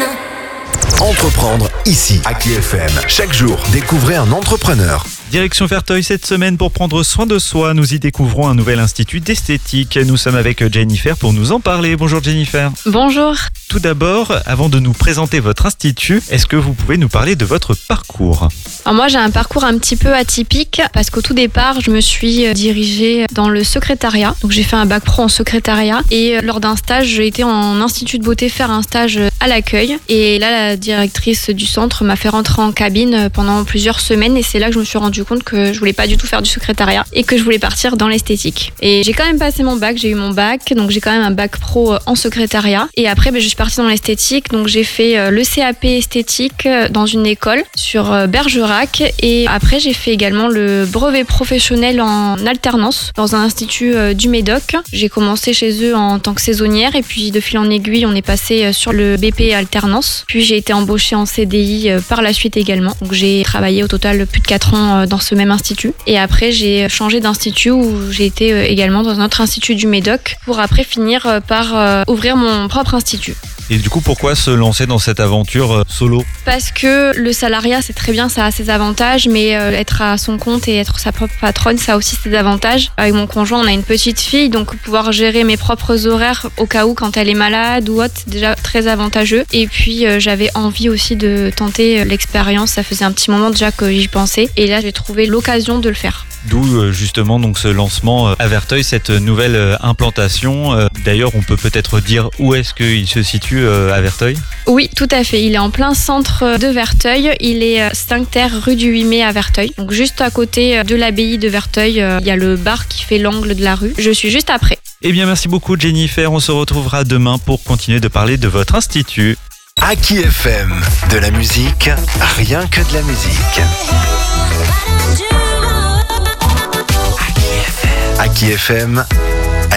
Entreprendre ici, à Aki FM. Chaque jour, découvrez un entrepreneur. Direction Verteuil cette semaine pour prendre soin de soi. Nous y découvrons un nouvel institut d'esthétique. Nous sommes avec Jennifer pour nous en parler. Bonjour Jennifer. Bonjour. Tout d'abord, avant de nous présenter votre institut, est-ce que vous pouvez nous parler de votre parcours ? Alors moi j'ai un parcours un petit peu atypique parce qu'au tout départ je me suis dirigée dans le secrétariat. Donc j'ai fait un bac pro en secrétariat et lors d'un stage j'ai été en institut de beauté faire un stage à l'accueil. Et là la directrice du centre m'a fait rentrer en cabine pendant plusieurs semaines et c'est là que je me suis rendu compte que je voulais pas du tout faire du secrétariat et que je voulais partir dans l'esthétique. Et j'ai quand même passé mon bac, j'ai eu mon bac, donc j'ai quand même un bac pro en secrétariat. Et après je suis partie dans l'esthétique, donc j'ai fait le CAP esthétique dans une école sur Bergerac. Et après j'ai fait également le brevet professionnel en alternance dans un institut du Médoc. J'ai commencé chez eux en tant que saisonnière et puis de fil en aiguille on est passé sur le BP alternance. Puis j'ai été embauchée en CDI par la suite également. Donc j'ai travaillé au total plus de 4 ans dans ce même institut. Et après j'ai changé d'institut où j'ai été également dans un autre institut du Médoc pour après finir par ouvrir mon propre institut. Et du coup, pourquoi se lancer dans cette aventure solo ? Parce que le salariat, c'est très bien, ça a ses avantages, mais être à son compte et être sa propre patronne, ça a aussi ses avantages. Avec mon conjoint, on a une petite fille, donc pouvoir gérer mes propres horaires au cas où quand elle est malade ou autre, c'est déjà très avantageux. Et puis, j'avais envie aussi de tenter l'expérience, ça faisait un petit moment déjà que j'y pensais. Et là, j'ai trouvé l'occasion de le faire. D'où justement donc ce lancement à Verteuil, cette nouvelle implantation. D'ailleurs, on peut peut-être dire où est-ce qu'il se situe à Verteuil ? Oui, tout à fait. Il est en plein centre de Verteuil. Il est 5 terres rue du 8 mai à Verteuil. Donc juste à côté de l'abbaye de Verteuil, il y a le bar qui fait l'angle de la rue. Je suis juste après. Eh bien, merci beaucoup Jennifer. On se retrouvera demain pour continuer de parler de votre institut. Aki FM, de la musique, rien que de la musique. Aki FM,